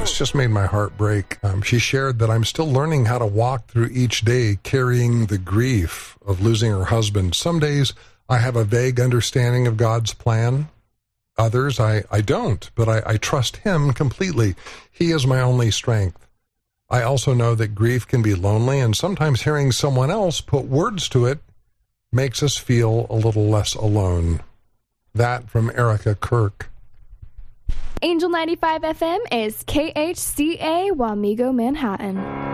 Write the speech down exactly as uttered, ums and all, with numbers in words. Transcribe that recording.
this just made my heart break. Um, she shared that I'm still learning how to walk through each day carrying the grief of losing her husband. Some days I have a vague understanding of God's plan. Others I, I don't, but I, I trust him completely. He is my only strength. I also know that grief can be lonely, and sometimes hearing someone else put words to it makes us feel a little less alone. That from Erica Kirk. Angel ninety-five F M is K H C A Wamego, Manhattan.